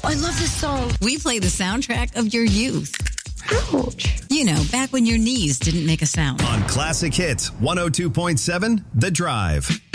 I love this song. We play the soundtrack of your youth. Ouch. You know, back when your knees didn't make a sound. On Classic Hits 102.7 The Drive.